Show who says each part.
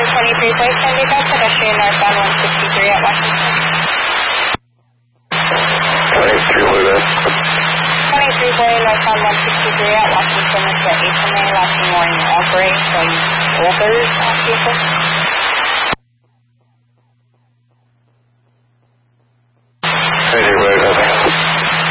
Speaker 1: 23 Place Indigo, pedestrian northbound 163 at Washington.
Speaker 2: 23 what is that?
Speaker 1: 23 Boy northbound 163 at Washington. It's the HMA last morning operating from Walker's vehicle.